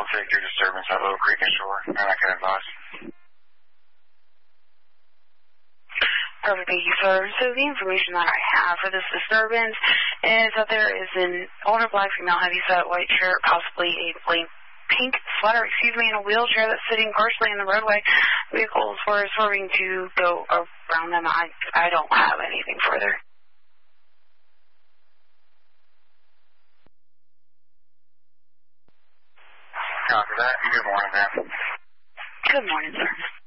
take your disturbance at Little Creek and Shore, and I can advise. Perfect, thank you, sir. So the information that I have for this disturbance is that there is an older black female heavyset white shirt, possibly a pink sweater, in a wheelchair that's sitting partially in the roadway. Vehicles were swerving to go around them. I don't have anything further. Copy that, and good morning, ma'am. Good morning, sir.